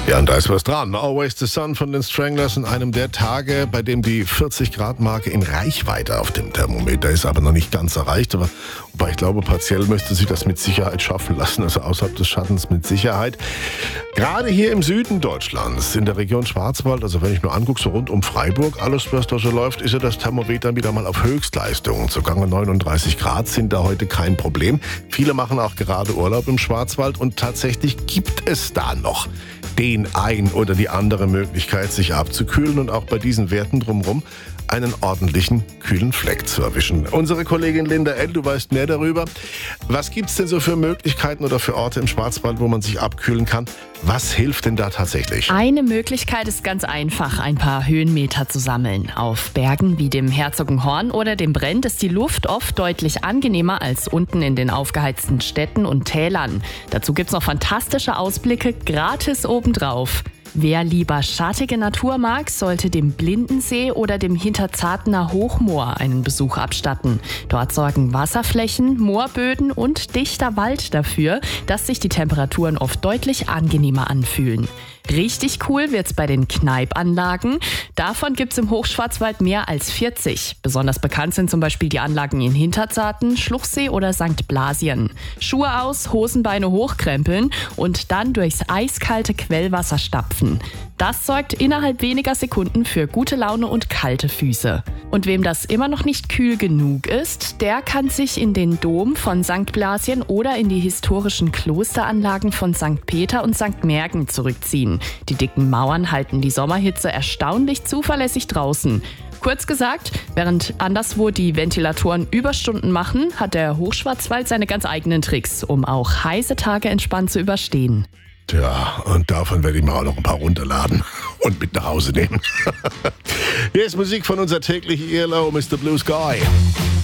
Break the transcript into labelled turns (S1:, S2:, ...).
S1: Ja, und da ist was dran. Always the Sun von den Stranglers in einem der Tage, bei dem die 40-Grad-Marke in Reichweite auf dem Thermometer ist, aber noch nicht ganz erreicht. Wobei ich glaube, partiell möchte sich das mit Sicherheit schaffen lassen, also außerhalb des Schattens mit Sicherheit. Gerade hier im Süden Deutschlands, in der Region Schwarzwald, also wenn ich nur angucke, so rund um Freiburg, alles was da so läuft, ist ja das Thermometer wieder mal auf Höchstleistung. Sogar 39 Grad sind da heute kein Problem. Viele machen auch gerade Urlaub im Schwarzwald und tatsächlich gibt es da noch den ein oder die andere Möglichkeit, sich abzukühlen und auch bei diesen Werten drumherum einen ordentlichen kühlen Fleck zu erwischen. Unsere Kollegin Linda L., du weißt mehr darüber. Was gibt's denn so für Möglichkeiten oder für Orte im Schwarzwald, wo man sich abkühlen kann? Was hilft denn da tatsächlich?
S2: Eine Möglichkeit ist ganz einfach, ein paar Höhenmeter zu sammeln. Auf Bergen wie dem Herzogenhorn oder dem Brent ist die Luft oft deutlich angenehmer als unten in den aufgeheizten Städten und Tälern. Dazu gibt's noch fantastische Ausblicke gratis obendrauf. Wer lieber schattige Natur mag, sollte dem Blindensee oder dem Hinterzartener Hochmoor einen Besuch abstatten. Dort sorgen Wasserflächen, Moorböden und dichter Wald dafür, dass sich die Temperaturen oft deutlich angenehmer anfühlen. Richtig cool wird's bei den Kneipanlagen. Davon gibt's im Hochschwarzwald mehr als 40. Besonders bekannt sind zum Beispiel die Anlagen in Hinterzarten, Schluchsee oder St. Blasien. Schuhe aus, Hosenbeine hochkrempeln und dann durchs eiskalte Quellwasser stapfen. Das sorgt innerhalb weniger Sekunden für gute Laune und kalte Füße. Und wem das immer noch nicht kühl genug ist, der kann sich in den Dom von St. Blasien oder in die historischen Klosteranlagen von St. Peter und St. Märgen zurückziehen. Die dicken Mauern halten die Sommerhitze erstaunlich zuverlässig draußen. Kurz gesagt, während anderswo die Ventilatoren Überstunden machen, hat der Hochschwarzwald seine ganz eigenen Tricks, um auch heiße Tage entspannt zu überstehen.
S1: Tja, und davon werde ich mir auch noch ein paar runterladen und mit nach Hause nehmen. Hier ist Musik von unser täglichen ELO, Mr. Blue Sky.